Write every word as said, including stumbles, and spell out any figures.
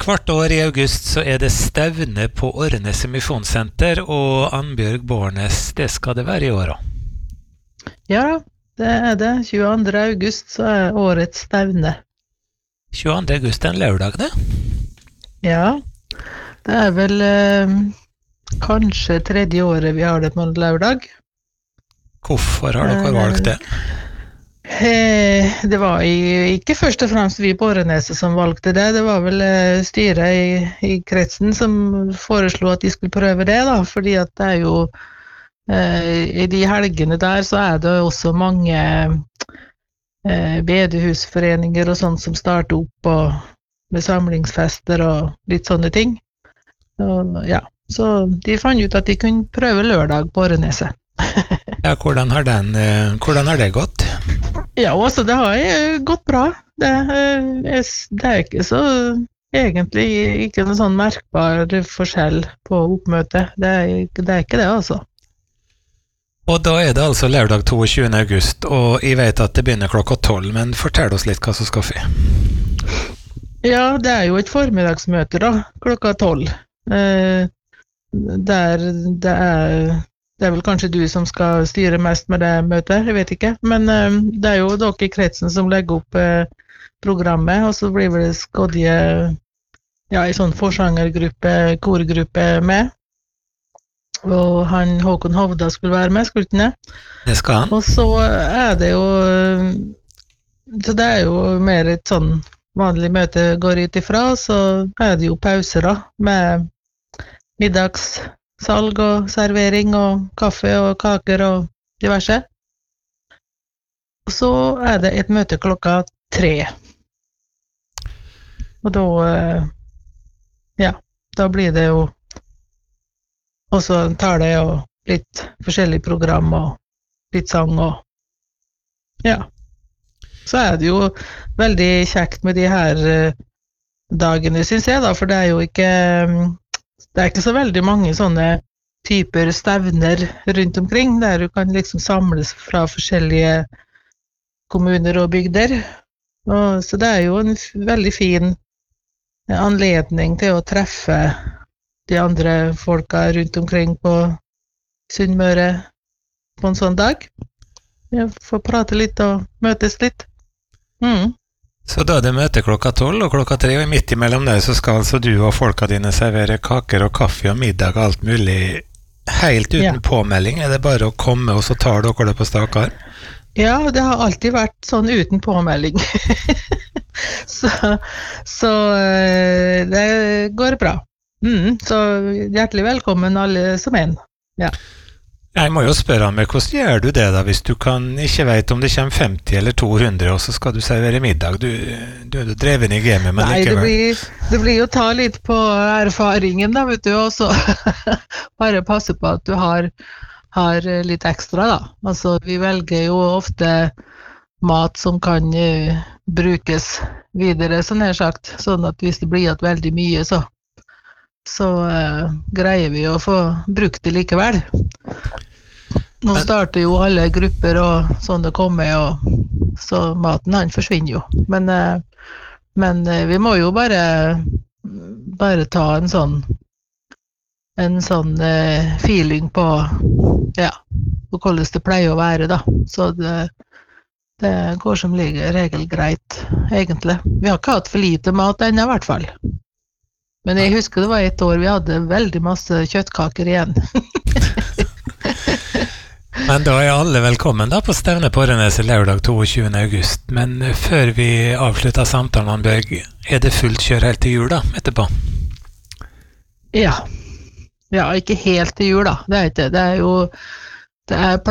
Hvert år i august så er det stevne på Åreneset Misjonssenter, og Annbjørg Bårnes, det skal det være i år også. Ja, det er det. tjueandre august så er årets stevne. tjueandre august er en lørdag, det? Ja, det er vel eh, kanskje tredje året vi har det på en lørdag. Hvorfor har dere valgt det? Eh, det var i, ikke først og fremst vi på Åreneset som valgte det, det var vel eh, styret i, i kretsen som foreslo at de skulle prøve det, da, fordi at det er jo eh, i de helgene der så er det også mange eh, bedehusforeninger og sånt som starter opp og, med samlingsfester og litt sånne ting. Og, ja, så de fant ut at de kunne prøve lørdag på Åreneset. Ja, hvordan har, den, eh, hvordan har det gått? Ja, altså det har eh, gått bra. Det, eh, er- det er ikke så, egentlig ikke noen sånn merkbar forskjell på oppmøtet. Det er, ikke- det er ikke det, altså. Og da er det altså lørdag tjueåtte august, og jeg vet at det begynner klokka tolv, men fortell oss litt hva som skal få. Ja, det er jo et formiddagsmøte da, klokka tolv. Eh, der det er, det er vel kanskje du som skal styre mest med det møtet, jeg vet ikke. Men eh, det er jo dere i kretsen som legger opp eh, programmet, og så blir det skodje, ja, en sånn forsangergruppe, korgruppe med. Og han Håkon Hovda skulle være med, skulle ikke det? Det skal han. Og så er det jo Så det er jo mer et sånn vanlig møte går ut ifra, så er det jo pauser da, med middagssalg og servering og kaffe og kaker og diverse. Og så er det et møte klokka tre. Og da, eh, ja, da blir det jo også en tale og litt forskjellig program og litt sang og ja. Så er det jo veldig kjekt med de her eh, dagene, synes jeg da, for det er jo ikke mm, det er ikke så veldig mange sånne typer stevner rundt omkring, der du kan liksom samles fra forskjellige kommuner og bygder. Og, så det er jo en f- veldig fin eh, anledning til å treffe de andre folka rundt omkring på Sunnmøre på en sånn dag. Jeg får prate litt og møtes litt. Mm. Så da er det møte klokka tolv og klokka tre, og midt imellom der så skal altså du og folka dine servere kaker og kaffe og middag og alt mulig helt uten Ja. påmelding. Er det bare å komme, og så tar dere det på stak arm? Ja, det har alltid vært sånn uten påmelding. så så eh, det går bra. Mm, så hjertelig velkommen alle som en. Ja. Jeg må jo spørre meg, hvordan gjør du det da, hvis du kan ikke vet om det kommer femti eller to hundre, og så skal du servere middag? Du, du er jo dreven i gamet, men Nei, det likevel. blir, det blir jo ta litt på erfaringen da, vet du, og så bare passe på at du har, har litt ekstra da. Altså, vi velger jo ofte mat som kan eh, brukes videre, sånn her sagt, sånn at hvis det blir at veldig mye, så, så eh, greier vi å få brukt det likevel. Nå Men- starter jo alle grupper og sånn det kommer, og så maten han forsvinner jo. Men, eh, men eh, vi må jo bare, bare ta en sånn, en sånn eh, feeling på, ja, på hvordan det pleier å være da. Så det, det går som ligger regel greit, egentlig. Vi har ikke hatt for lite mat ennå, i hvert fall. Men jeg husker det var et år vi hadde veldig masse kjøttkaker igjen. Men da er alle velkommen da på stevne på Åreneset lørdag tjueåtte august. Men eh, før vi avslutter samtalen, Annbjørg, er det fullt kjør helt til jul da, etterpå? Ja. Ja, ikke helt til jul da, det er ikke det. Det er jo, det er